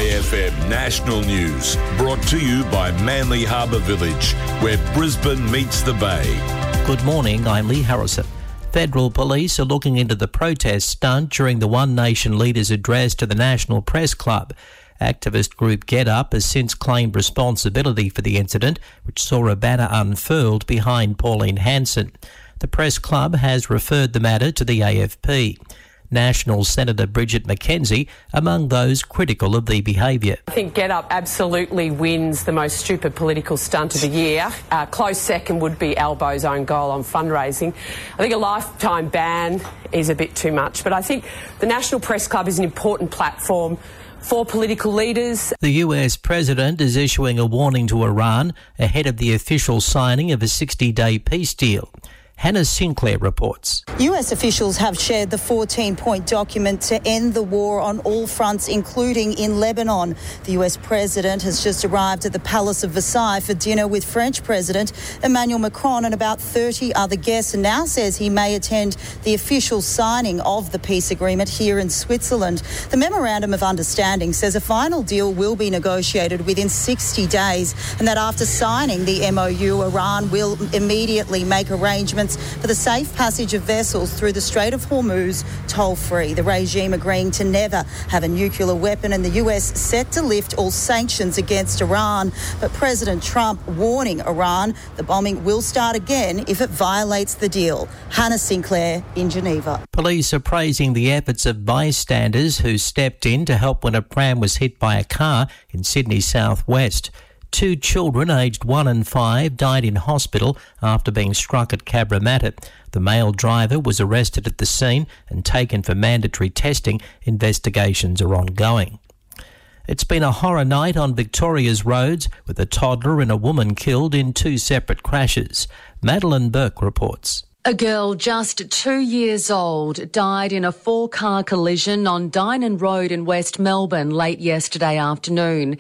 Bay FM National News, brought to you by Manly Harbour Village, where Brisbane meets the Bay. Good morning, I'm Lee Harrison. Federal police are looking into the protest stunt during the One Nation leaders' address to the National Press Club. Activist group Get Up has since claimed responsibility for the incident, which saw a banner unfurled behind Pauline Hanson. The Press Club has referred the matter to the AFP. National Senator Bridget McKenzie among those critical of the behaviour. I think Get Up absolutely wins the most stupid political stunt of the year. Close second would be Albo's own goal on fundraising. I think a lifetime ban is a bit too much, but I think the National Press Club is an important platform for political leaders. The US President is issuing a warning to Iran ahead of the official signing of a 60-day peace deal. Hannah Sinclair reports. US officials have shared the 14-point document to end the war on all fronts, including in Lebanon. The US President has just arrived at the Palace of Versailles for dinner with French President Emmanuel Macron and about 30 other guests, and now says he may attend the official signing of the peace agreement here in Switzerland. The Memorandum of Understanding says a final deal will be negotiated within 60 days and that after signing the MOU, Iran will immediately make arrangements for the safe passage of vessels through the Strait of Hormuz toll-free. The regime agreeing to never have a nuclear weapon, and the US set to lift all sanctions against Iran. But President Trump warning Iran the bombing will start again if it violates the deal. Hannah Sinclair in Geneva. Police are praising the efforts of bystanders who stepped in to help when a pram was hit by a car in Sydney's southwest. 2 children aged 1 and 5 died in hospital after being struck at Cabramatta. The male driver was arrested at the scene and taken for mandatory testing. Investigations are ongoing. It's been a horror night on Victoria's roads, with a toddler and a woman killed in 2 separate crashes. Madeline Burke reports. A girl just 2 years old died in a 4-car collision on Dynon Road in West Melbourne late yesterday afternoon.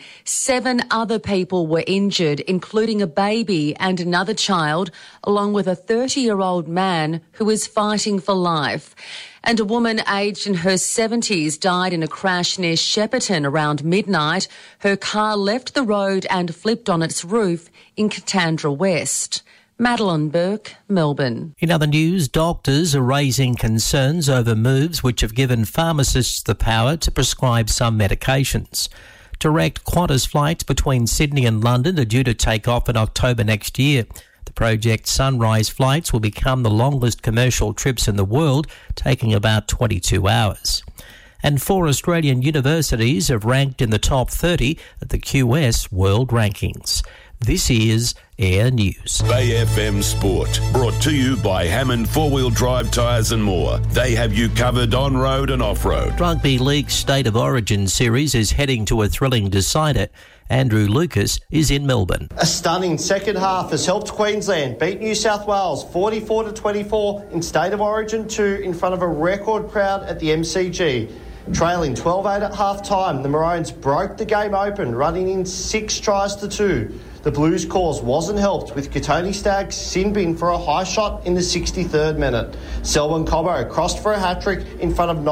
7 other people were injured, including a baby and another child, along with a 30-year-old man who is fighting for life. And a woman aged in her 70s died in a crash near Shepparton around midnight. Her car left the road and flipped on its roof in Katandra West. Madeline Burke, Melbourne. In other news, doctors are raising concerns over moves which have given pharmacists the power to prescribe some medications. Direct Qantas flights between Sydney and London are due to take off in October next year. The Project Sunrise flights will become the longest commercial trips in the world, taking about 22 hours. And 4 Australian universities have ranked in the top 30 at the QS World Rankings. This is Air News. Bay FM Sport, brought to you by Hammond 4-Wheel Drive Tyres and More. They have you covered on-road and off-road. Rugby League State of Origin series is heading to a thrilling decider. Andrew Lucas is in Melbourne. A stunning second half has helped Queensland beat New South Wales 44-24 in State of Origin 2 in front of a record crowd at the MCG. Trailing 12-8 at half-time, the Maroons broke the game open, running in 6 tries to 2. The Blues' cause wasn't helped with Katoni Staggs sin bin for a high shot in the 63rd minute. Selwyn Cobbo crossed for a hat-trick in front of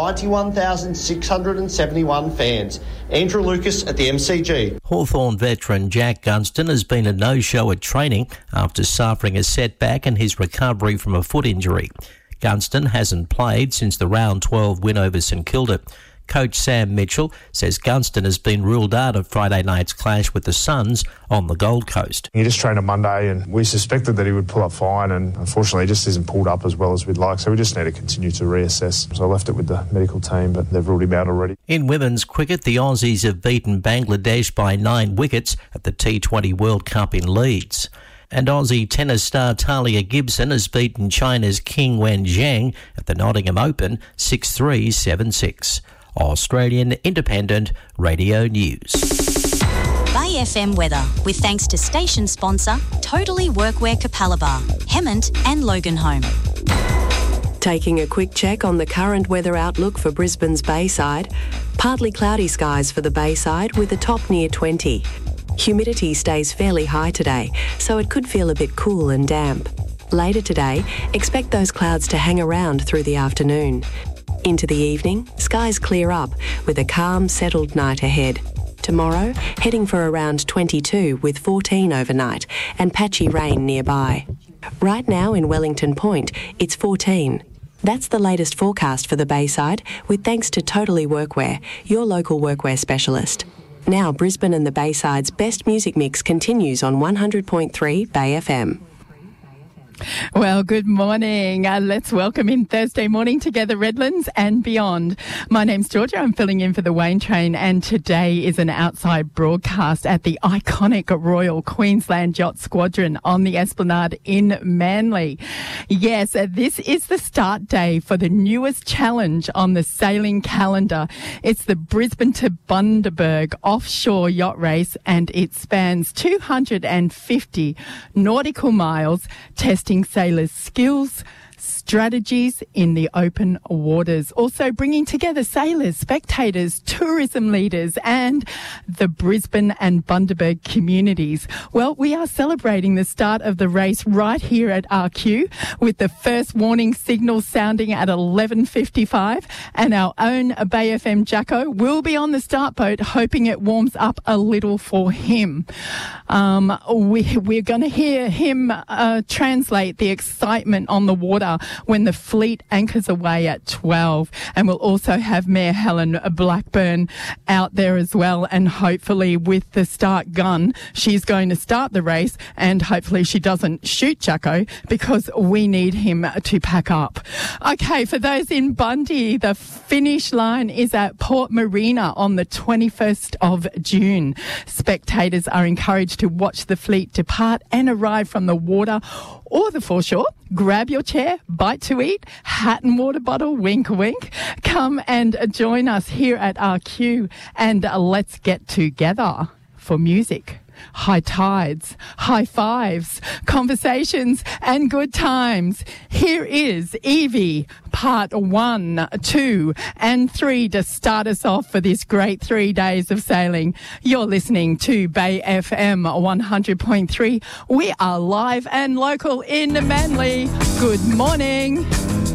91,671 fans. Andrew Lucas at the MCG. Hawthorn veteran Jack Gunston has been a no-show at training after suffering a setback in his recovery from a foot injury. Gunston hasn't played since the round 12 win over St Kilda. Coach Sam Mitchell says Gunston has been ruled out of Friday night's clash with the Suns on the Gold Coast. He just trained on Monday and we suspected that he would pull up fine, and unfortunately he just isn't pulled up as well as we'd like, so we just need to continue to reassess. So I left it with the medical team, but they've ruled him out already. In women's cricket, the Aussies have beaten Bangladesh by 9 wickets at the T20 World Cup in Leeds. And Aussie tennis star Talia Gibson has beaten China's Qing Wenjiang at the Nottingham Open 6-3, 7-6. Australian Independent Radio News. Bay FM weather, with thanks to station sponsor Totally Workwear Capalaba, Hemmant and Loganholme. Taking a quick check on the current weather outlook for Brisbane's Bayside. Partly cloudy skies for the Bayside with a top near 20. Humidity stays fairly high today, so it could feel a bit cool and damp. Later today, expect those clouds to hang around through the afternoon. Into the evening, skies clear up with a calm, settled night ahead. tomorrow, heading for around 22 with 14 overnight and patchy rain nearby. Right now in Wellington Point, it's 14. That's the latest forecast for the Bayside, with thanks to Totally Workwear, your local workwear specialist. Now Brisbane and the Bayside's best music mix continues on 100.3 Bay FM. Well, good morning. Let's welcome in Thursday morning together, Redlands and beyond. My name's Georgia. I'm filling in for the Wayne Train, and today is an outside broadcast at the iconic Royal Queensland Yacht Squadron on the Esplanade in Manly. Yes, this is the start day for the newest challenge on the sailing calendar. It's the Brisbane to Bundaberg offshore yacht race, and it spans 250 nautical miles, testing sailors' skills, strategies in the open waters. Also bringing together sailors, spectators, tourism leaders and the Brisbane and Bundaberg communities. Well, we are celebrating the start of the race right here at RQ with the first warning signal sounding at 11:55, and our own Bay FM Jacko will be on the start boat, hoping it warms up a little for him. We're going to hear him translate the excitement on the water when the fleet anchors away at 12. And we'll also have Mayor Helen Blackburn out there as well. And hopefully with the start gun, she's going to start the race, and hopefully she doesn't shoot Jacko, because we need him to pack up. Okay, for those in Bundy, the finish line is at Port Marina on the 21st of June. Spectators are encouraged to watch the fleet depart and arrive from the water or the foreshore. Grab your chair, bite to eat, hat and water bottle, wink, wink. Come and join us here at RQ, and let's get together for music. High tides, high fives, conversations and good times. Here is Evie, part 1, 2 and 3 to start us off for this great 3 days of sailing. You're listening to Bay FM 100.3. We are live and local in Manly. Good morning.